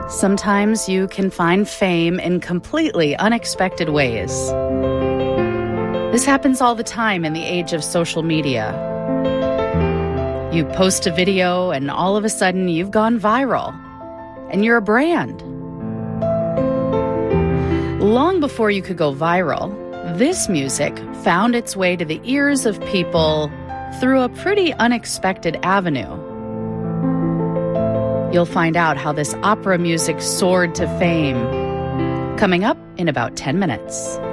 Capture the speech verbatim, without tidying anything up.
Sometimes you can find fame in completely unexpected ways. This happens all the time in the age of social media. You post a video and all of a sudden you've gone viral, and you're a brand. Long before you could go viral, this music found its way to the ears of people through a pretty unexpected avenue. You'll find out how this opera music soared to fame, coming up in about ten minutes.